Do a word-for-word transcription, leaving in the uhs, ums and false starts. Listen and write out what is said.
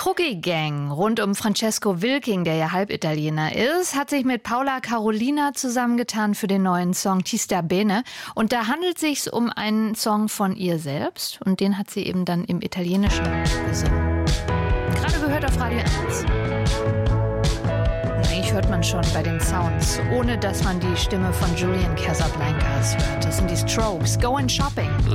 Frugi Gang rund um Francesco Wilking, der ja Halbitaliener ist, hat sich mit Paula Carolina zusammengetan für den neuen Song Ti sta bene. Und da handelt es sich um einen Song von ihr selbst und den hat sie eben dann im Italienischen gesungen. Gerade gehört auf Radio eins. Eigentlich hört man schon bei den Sounds, ohne dass man die Stimme von Julian Casablancas hört. Das sind die Strokes. Going Shopping.